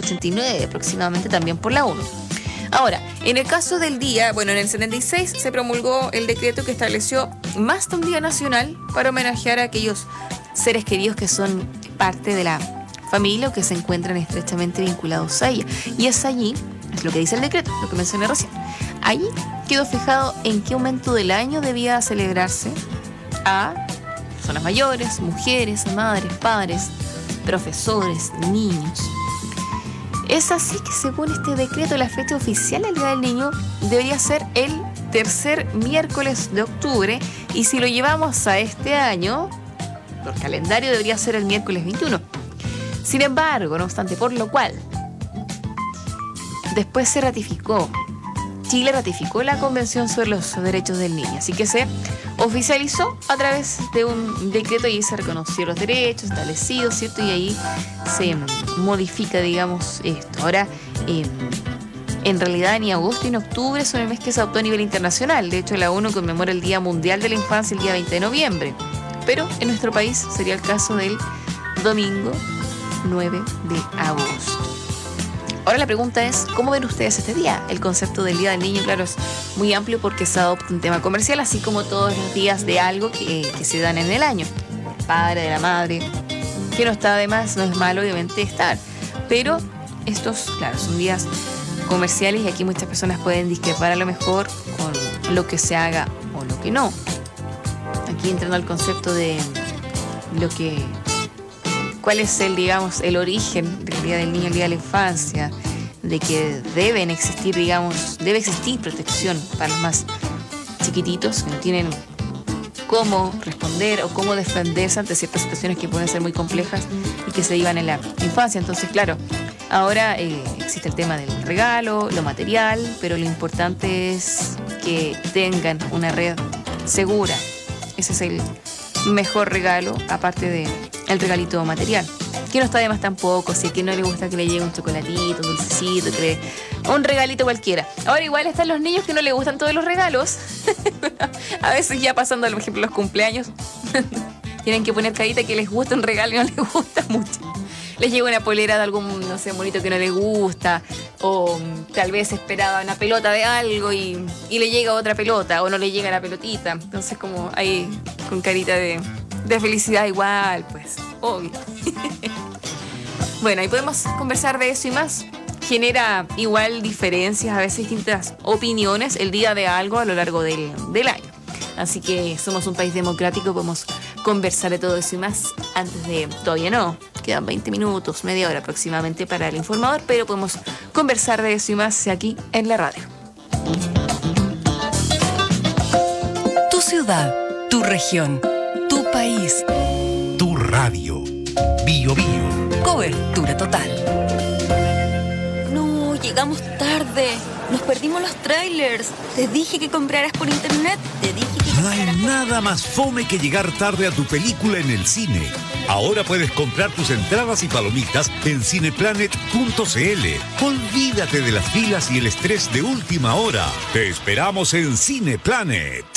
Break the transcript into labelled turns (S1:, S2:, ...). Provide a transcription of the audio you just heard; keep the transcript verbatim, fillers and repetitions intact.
S1: ochenta y nueve aproximadamente, también por la ONU. Ahora, en el caso del día, bueno, en el setenta y seis se promulgó el decreto que estableció más de un día nacional para homenajear a aquellos seres queridos que son parte de la familia o que se encuentran estrechamente vinculados a ella. Y es allí, es lo que dice el decreto, lo que mencioné recién, allí quedó fijado en qué momento del año debía celebrarse a personas mayores, mujeres, madres, padres, profesores, niños. Es así que según este decreto la fecha oficial del Día del Niño debería ser el tercer miércoles de octubre, y si lo llevamos a este año, por calendario debería ser el miércoles veintiuno. Sin embargo, no obstante, por lo cual después se ratificó, Chile ratificó la Convención sobre los Derechos del Niño, así que se oficializó a través de un decreto y se reconocieron los derechos establecidos, ¿cierto? Y ahí se modifica, digamos, esto. Ahora, eh, en realidad ni agosto ni octubre son el mes que se adoptó a nivel internacional. De hecho, la ONU conmemora el Día Mundial de la Infancia el día veinte de noviembre. Pero en nuestro país sería el caso del domingo nueve de agosto. Ahora la pregunta es, ¿cómo ven ustedes este día? El concepto del Día del Niño, claro, es muy amplio porque se adopta un tema comercial, así como todos los días de algo que, que se dan en el año. El padre, de la madre, que no está de más, no es malo obviamente estar. Pero estos, claro, son días comerciales y aquí muchas personas pueden discrepar a lo mejor con lo que se haga o lo que no. Aquí entrando al concepto de lo que... ¿Cuál es el, digamos, el origen del Día del Niño, el Día de la Infancia? De que deben existir, digamos, debe existir protección para los más chiquititos que no tienen cómo responder o cómo defenderse ante ciertas situaciones que pueden ser muy complejas y que se llevan en la infancia. Entonces, claro, ahora eh, existe el tema del regalo, lo material, pero lo importante es que tengan una red segura. Ese es el mejor regalo, aparte de el regalito material, que no está de más tampoco, si es que no le gusta que le llegue un chocolatito, un dulcecito, que le... un regalito cualquiera. Ahora igual están los niños que no les gustan todos los regalos. A veces ya pasando, por ejemplo, los cumpleaños, tienen que poner carita que les gusta un regalo y no les gusta mucho. Les llega una polera de algún, no sé, bonito que no les gusta, o tal vez esperaba una pelota de algo y, y le llega otra pelota, o no le llega la pelotita. Entonces como ahí con carita de... de felicidad igual, pues, obvio. Bueno, ahí podemos conversar de eso y más. Genera igual diferencias, a veces distintas opiniones, el día de algo a lo largo del, del año. Así que somos un país democrático, podemos conversar de todo eso y más antes de... Todavía no, quedan veinte minutos, media hora aproximadamente para el informador, pero podemos conversar de eso y más aquí en la radio.
S2: Tu ciudad, tu región, tu país,
S3: tu radio. Bio Bio.
S2: Cobertura total.
S4: No, llegamos tarde. Nos perdimos los trailers. Te dije que compraras por internet. Te dije que
S3: No hay nada más fome que llegar tarde a tu película en el cine. Ahora puedes comprar tus entradas y palomitas en cineplanet punto c l. Olvídate de las filas y el estrés de última hora. Te esperamos en Cineplanet.